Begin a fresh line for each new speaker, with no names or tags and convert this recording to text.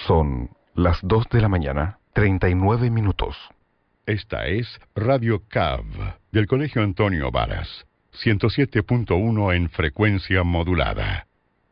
Son las 2 de la mañana, 39 minutos.
Esta es Radio CAV, del Colegio Antonio Varas, 107.1 en frecuencia modulada.